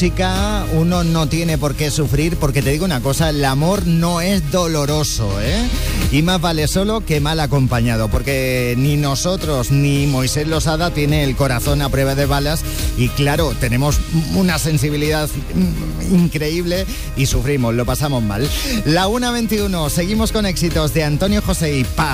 tóxica, uno no tiene por qué sufrir, porque te digo una cosa, el amor no es doloroso, ¿eh? Y más vale solo que mal acompañado, porque ni nosotros ni Moisés Losada tiene el corazón a prueba de balas y claro, tenemos una sensibilidad increíble y sufrimos, lo pasamos mal. La 1:21, seguimos con éxitos de Antonio José y Paz.